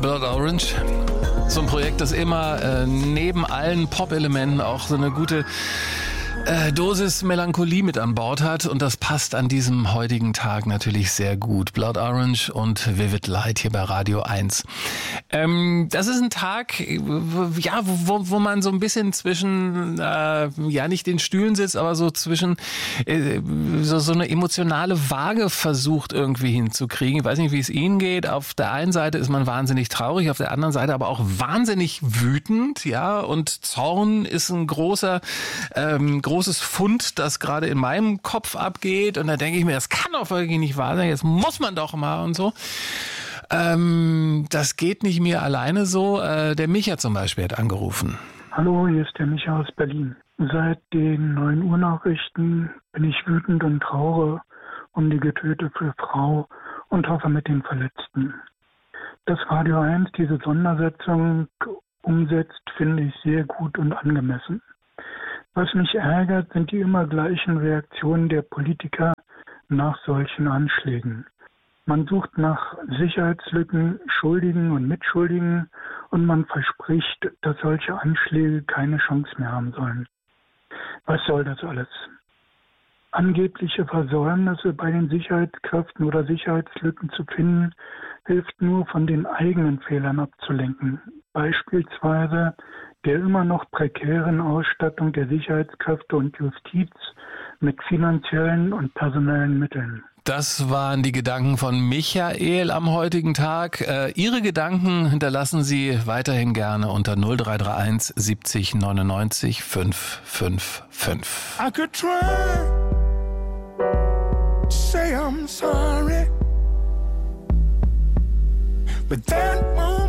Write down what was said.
Blood Orange. So ein Projekt, das immer neben allen Pop-Elementen auch so eine gute Dosis Melancholie mit an Bord hat, und das passt an diesem heutigen Tag natürlich sehr gut. Blood Orange und Vivid Light hier bei Radio 1. Das ist ein Tag, ja, wo man so ein bisschen zwischen, nicht den Stühlen sitzt, aber so zwischen so eine emotionale Waage versucht irgendwie hinzukriegen. Ich weiß nicht, wie es Ihnen geht. Auf der einen Seite ist man wahnsinnig traurig, auf der anderen Seite aber auch wahnsinnig wütend, ja, und Zorn ist ein großes Fund, das gerade in meinem Kopf abgeht, und da denke ich mir, das kann doch wirklich nicht wahr sein, jetzt muss man doch mal und so. Das geht nicht mir alleine so. Der Micha zum Beispiel hat angerufen. Hallo, hier ist der Micha aus Berlin. Seit den 9 Uhr Nachrichten bin ich wütend und trauere um die getötete Frau und hoffe mit den Verletzten. Dass Radio 1 diese Sondersetzung umsetzt, finde ich sehr gut und angemessen. Was mich ärgert, sind die immer gleichen Reaktionen der Politiker nach solchen Anschlägen. Man sucht nach Sicherheitslücken, Schuldigen und Mitschuldigen, und man verspricht, dass solche Anschläge keine Chance mehr haben sollen. Was soll das alles? Angebliche Versäumnisse bei den Sicherheitskräften oder Sicherheitslücken zu finden, hilft nur, von den eigenen Fehlern abzulenken. Beispielsweise der immer noch prekären Ausstattung der Sicherheitskräfte und Justiz mit finanziellen und personellen Mitteln. Das waren die Gedanken von Michael am heutigen Tag. Ihre Gedanken hinterlassen Sie weiterhin gerne unter 0331 70 99 555. I could try to say I'm sorry, but that won't